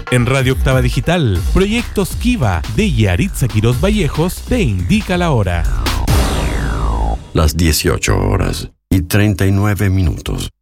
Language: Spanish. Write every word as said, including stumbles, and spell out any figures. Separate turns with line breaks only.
En Radio Octava Digital, Proyectos Kiva de Yaritza Quirós Vallejos te indica la hora.
Las dieciocho horas y treinta y nueve minutos.